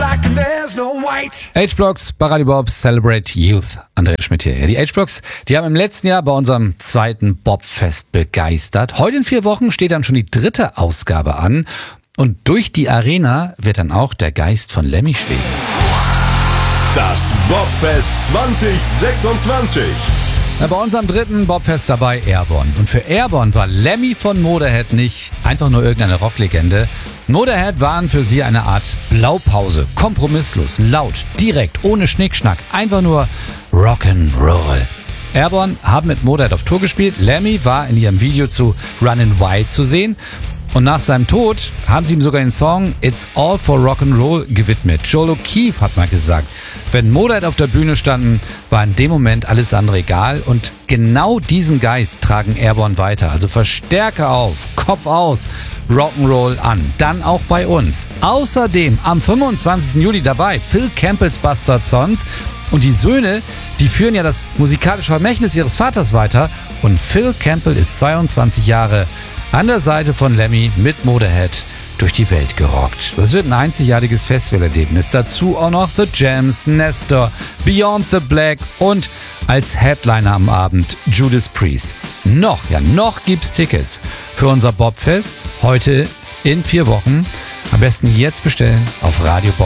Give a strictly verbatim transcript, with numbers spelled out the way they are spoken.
black and there's no white. H-Blocks bei Radio Bob Celebrate Youth. Andreas Schmidt hier. Ja, die H-Blocks, die haben im letzten Jahr bei unserem zweiten Bobfest begeistert. Heute in vier Wochen steht dann schon die dritte Ausgabe an. Und durch die Arena wird dann auch der Geist von Lemmy schweben. Das Bobfest zwanzig sechsundzwanzig. Na, bei unserem dritten Bobfest dabei Airborne. Und für Airborne war Lemmy von Motorhead nicht einfach nur irgendeine Rocklegende. Motorhead waren für sie eine Art Blaupause. Kompromisslos, laut, direkt, ohne Schnickschnack. Einfach nur Rock'n'Roll. Airborne haben mit Motorhead auf Tour gespielt. Lemmy war in ihrem Video zu Runnin' Wild zu sehen. Und nach seinem Tod haben sie ihm sogar den Song It's All for Rock'n'Roll gewidmet. Joel O'Keefe hat mal gesagt, wenn Motorhead auf der Bühne standen, war in dem Moment alles andere egal. Und genau diesen Geist tragen Airborne weiter. Also Verstärker auf, Kopf aus, Rock'n'Roll an. Dann auch bei uns. Außerdem am fünfundzwanzigsten Juli dabei Phil Campbells Bastard Sons. Und die Söhne, die führen ja das musikalische Vermächtnis ihres Vaters weiter. Und Phil Campbell ist zweiundzwanzig Jahre an der Seite von Lemmy mit Motorhead durch die Welt gerockt. Das wird ein einzigartiges Festivalerlebnis. Dazu auch noch The Jams, Nestor, Beyond the Black und als Headliner am Abend Judas Priest. Noch, ja noch gibt's Tickets für unser Bobfest heute in vier Wochen. Am besten jetzt bestellen auf Radio Bob.